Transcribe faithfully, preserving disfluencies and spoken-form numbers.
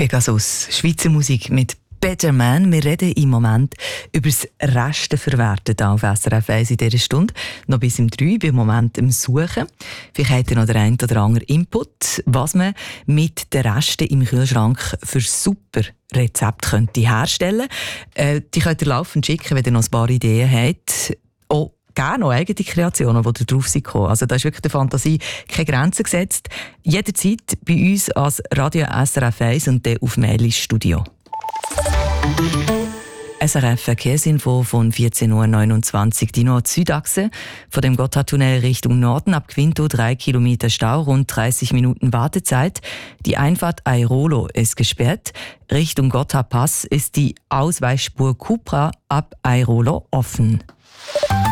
Pegasus, Schweizer Musik mit Better Man. Wir reden im Moment über das Resteverwerten hier auf S R F eins in dieser Stunde. Noch bis um drei, bin im Moment am Suchen. Vielleicht habt ihr noch den einen oder anderen Input, was man mit den Resten im Kühlschrank für super Rezepte könnte herstellen könnte. Äh, die könnt ihr laufend schicken, wenn ihr noch ein paar Ideen habt. Oh, gerne noch eigene Kreationen, die da drauf sind. Also da ist wirklich der Fantasie keine Grenzen gesetzt. Jederzeit bei uns als Radio S R F eins und dann auf Mail ins Studio. S R F Verkehrsinfo von vierzehn Uhr neunundzwanzig. Die Nord-Süd-Achse von dem Gotthardtunnel Richtung Norden ab Quinto drei Kilometer Stau, rund dreißig Minuten Wartezeit. Die Einfahrt Airolo ist gesperrt. Richtung Gotthardpass ist die Ausweichspur Cupra ab Airolo offen.